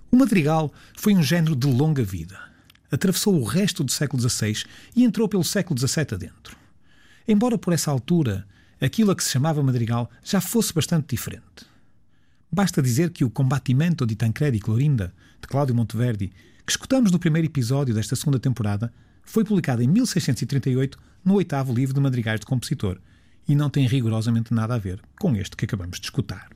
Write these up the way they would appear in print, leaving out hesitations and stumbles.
O madrigal foi um género de longa vida. Atravessou o resto do século XVI e entrou pelo século XVII adentro. Embora por essa altura aquilo a que se chamava madrigal já fosse bastante diferente. Basta dizer que o Combattimento di Tancredi e Clorinda, de Cláudio Monteverdi, que escutamos no primeiro episódio desta segunda temporada, foi publicado em 1638 no 8º livro de madrigais do compositor e não tem rigorosamente nada a ver com este que acabamos de escutar.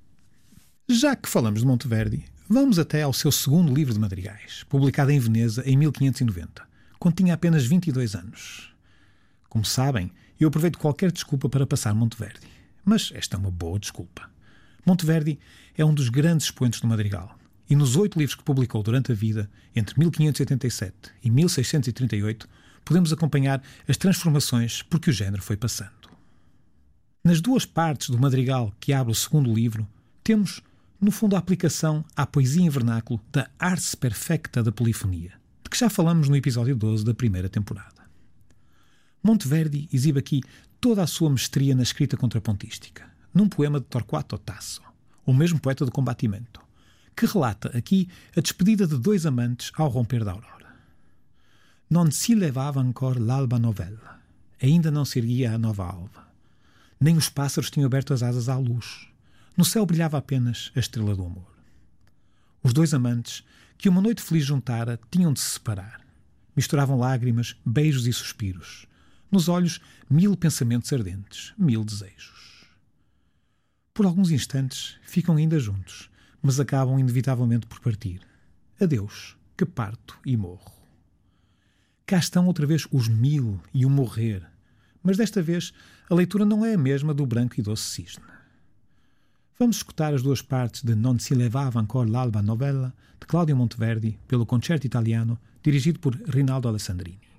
Já que falamos de Monteverdi, vamos até ao seu segundo livro de madrigais, publicado em Veneza em 1590, quando tinha apenas 22 anos. Como sabem, eu aproveito qualquer desculpa para passar Monteverdi, mas esta é uma boa desculpa. Monteverdi é um dos grandes expoentes do madrigal, e nos 8 livros que publicou durante a vida, entre 1587 e 1638, podemos acompanhar as transformações por que o género foi passando. Nas 2 partes do madrigal que abre o segundo livro, temos, no fundo, a aplicação à poesia em vernáculo da ars perfecta da polifonia, de que já falamos no episódio 12 da primeira temporada. Monteverdi exibe aqui toda a sua mestria na escrita contrapontística, num poema de Torquato Tasso, o mesmo poeta do Combattimento, que relata aqui a despedida de 2 amantes ao romper da aurora. Non si levava ancor l'alba novella, ainda não se erguia a nova alva. Nem os pássaros tinham aberto as asas à luz. No céu brilhava apenas a estrela do amor. Os 2 amantes, que uma noite feliz juntara, tinham de se separar. Misturavam lágrimas, beijos e suspiros. Nos olhos, 1000 pensamentos ardentes, 1000 desejos. Por alguns instantes, ficam ainda juntos, mas acabam inevitavelmente por partir. Adeus, que parto e morro. Cá estão outra vez os 1000 e o morrer, mas desta vez a leitura não é a mesma do Branco e Doce Cisne. Vamos escutar as 2 partes de Non si levava ancor l'alba novella, de Claudio Monteverdi, pelo Concerto Italiano, dirigido por Rinaldo Alessandrini.